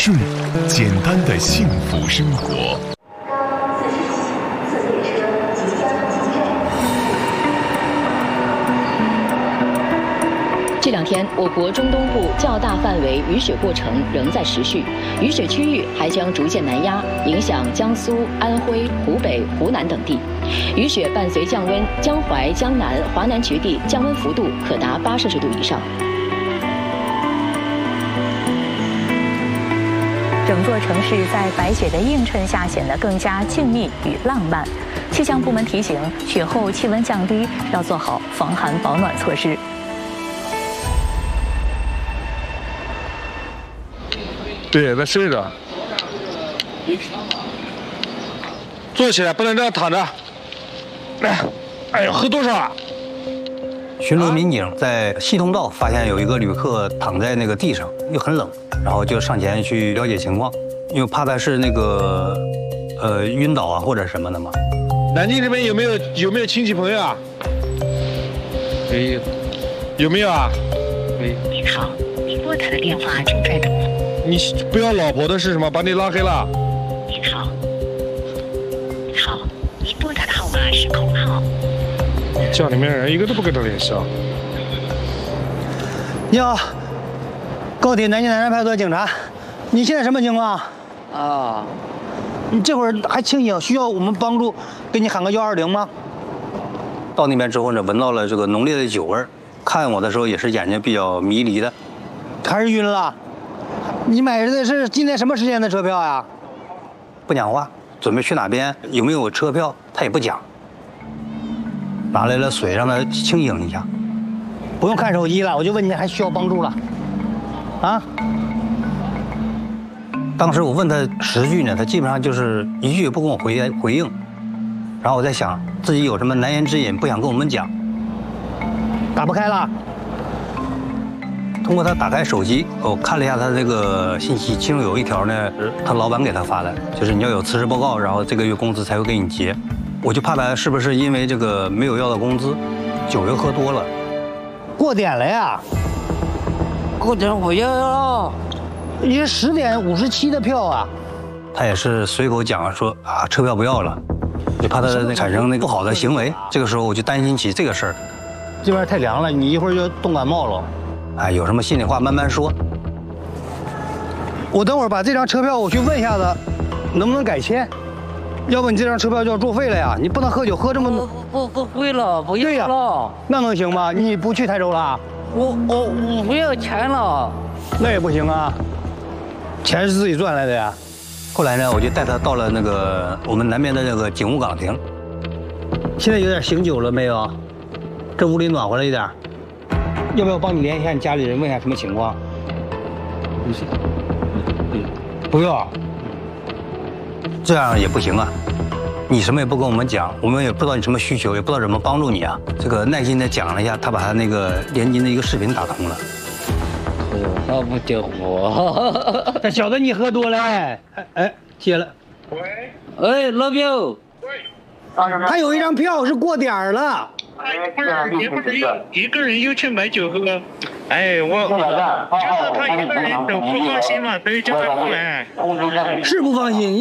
顺简单的幸福生活。 这两天，我国中东部较大范围雨雪过程仍在持续，雨雪区域还将逐渐南压，影响江苏、安徽、湖北、湖南等地。雨雪伴随降温，江淮、江南、华南局地降温幅度可达8°C以上。 整座城市在白雪的映衬下显得更加静谧与浪漫。气象部门提醒，雪后气温降低，要做好防寒保暖措施。 对，再睡着。坐起来，不能这样躺着。哎呦，喝多少啊？ 巡逻民警在西通道发现有一个旅客躺在那个地上，又很冷，然后就上前去了解情况，因为怕他是那个晕倒啊或者什么的嘛。 南京这边有没有亲戚朋友啊？没有。有没有啊？没有。 您好，您拨打的电话正在通。 你不要老婆的是什么？把你拉黑了。 您好，您拨打的号码是空号。 家里面人一个都不跟他联系啊。 你好，高铁南京南站派出所警察，你现在什么情况？ 啊， 你这会儿还清醒，需要我们帮助，给你喊个120吗？ 到那边之后呢，闻到了这个浓烈的酒味儿，看我的时候也是眼睛比较迷离的。 还是晕了？你买的是今天什么时间的车票呀？ 不讲话，准备去哪边？有没有车票？他也不讲。拿来了水让他清醒一下。 不用看手机了，我就问你还需要帮助了，啊？ 当时我问他10句呢，他基本上就是一句也不跟我回应。然后我在想自己有什么难言之隐不想跟我们讲。 打不开了。 通过他打开手机，我看了一下他这个信息，其中有一条呢，他老板给他发的，就是你要有辞职报告，然后这个月工资才会给你结。我就怕他是不是因为这个没有要到工资，酒又喝多了， 过点了呀？ 过点我要了。 你是10点57的票啊？ 他也是随口讲说啊，车票不要了，就怕他产生那个不好的行为。这个时候我就担心起这个事儿。 这边太凉了，你一会儿就冻感冒了。 哎，有什么心里话慢慢说。 我等会儿把这张车票我去问一下子，能不能改签？要不你这张车票就要作废了呀！你不能喝酒喝这么多。 不会了，不要了。 那能行吗？你不去台州了？ 我不要钱了。 那也不行啊，钱是自己赚来的呀。 后来呢，我就带他到了那个我们南边的那个警务岗亭。 现在有点醒酒了没有？这屋里暖和了一点。要不要帮你联系一下你家里人，问一下什么情况？不用， 这样也不行啊！你什么也不跟我们讲，我们也不知道你什么需求，也不知道怎么帮助你啊。这个耐心的讲了一下，他把他那个联金的一个视频打通了。 他不叫我， 他晓得你喝多了，哎，接了。 喂，哎，老表， 他有一张票是过点儿了。 也不是一个人又去买酒喝，哎，我就是他一个人走不放心嘛，所以叫他过来。 是不放心。